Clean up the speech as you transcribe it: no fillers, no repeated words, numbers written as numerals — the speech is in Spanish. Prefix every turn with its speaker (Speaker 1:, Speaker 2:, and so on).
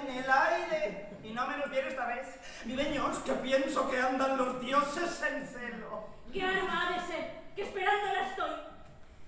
Speaker 1: en el aire. Y no menos bien esta vez. Mi Beños, que pienso que andan los dioses en celo.